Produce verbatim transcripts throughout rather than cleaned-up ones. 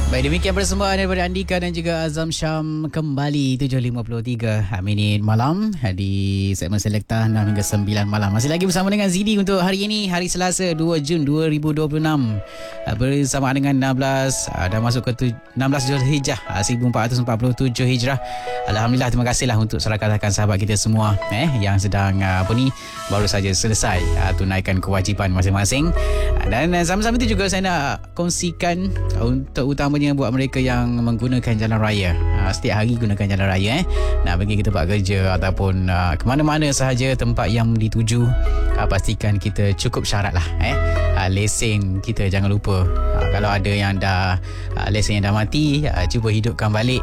Baik, demikian persembahan daripada Andika dan juga Azam Syam kembali tujuh lima puluh tiga minit malam di segmen Selekta enam hingga sembilan malam. Masih lagi bersama dengan Zidi untuk hari ini, hari Selasa dua Jun dua ribu dua puluh enam, bersamaan dengan enam belas dah masuk ke enam belas Zulhijjah seribu empat ratus empat puluh tujuh Hijrah. Alhamdulillah, terima kasihlah untuk rakan-rakan sahabat kita semua eh yang sedang apa ni baru saja selesai tunaikan kewajipan masing-masing. Dan sama-sama itu juga saya nak kongsikan untuk utamanya buat mereka yang menggunakan jalan raya. Ha, setiap hari gunakan jalan raya eh. Nak pergi ke tempat kerja ataupun uh, ke mana-mana sahaja tempat yang dituju, uh, pastikan kita cukup syarat lah eh. Uh, lesen kita jangan lupa. Uh, kalau ada yang dah uh, lesen yang dah mati, uh, cuba hidupkan balik.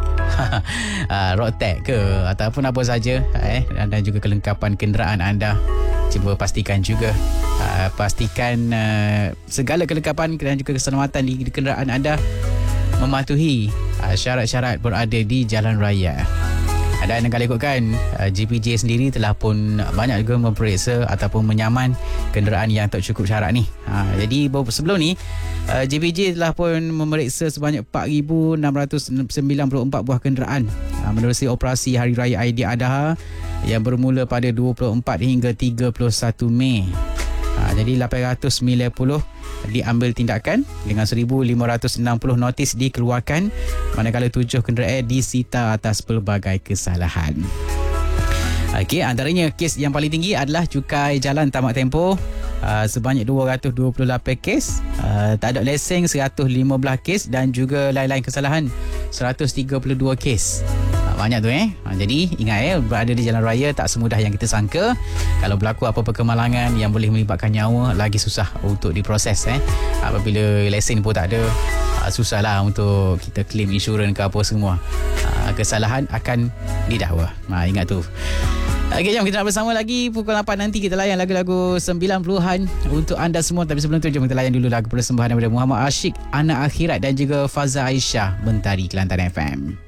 uh, road tag ke ataupun apa saja eh, dan juga kelengkapan kenderaan anda. Cuba pastikan juga uh, pastikan uh, segala kelengkapan dan juga keselamatan di, di kenderaan anda mematuhi uh, syarat-syarat berada di jalan raya. Dan kalau ikutkan uh, G P J sendiri telah pun banyak juga memperiksa ataupun menyaman kenderaan yang tak cukup syarat ni. Ha, jadi sebelum ni uh, G P J telah pun memeriksa sebanyak empat ribu enam ratus sembilan puluh empat buah kenderaan uh, menerusi operasi Hari Raya Aidiladha yang bermula pada dua puluh empat hingga tiga puluh satu Mei. Ha, jadi lapan ratus sembilan puluh diambil tindakan dengan seribu lima ratus enam puluh notis dikeluarkan, manakala tujuh kenderaan disita atas pelbagai kesalahan. Okey, antaranya kes yang paling tinggi adalah cukai jalan tamak tempoh uh, sebanyak dua ratus dua puluh lapan kes, uh, tak ada lesen seratus lima belas kes dan juga lain-lain kesalahan seratus tiga puluh dua kes. Banyak tu eh. Ha, jadi ingat eh, berada di jalan raya tak semudah yang kita sangka. Kalau berlaku apa-apa kemalangan yang boleh melibatkan nyawa, lagi susah untuk diproses eh. Apabila lesen pun tak ada, ha, susahlah untuk kita claim insurans ke apa semua. Ha, kesalahan akan didakwa. Ha, ingat tu. Okey, jom kita nak bersama lagi pukul lapan nanti. Kita layan lagu-lagu sembilan puluhan untuk anda semua. Tapi sebelum tu, jom kita layan dulu lagu persembahan daripada Muhammad Asyik, Anak Akhirat dan juga Faza Aisyah, Mentari Kelantan F M.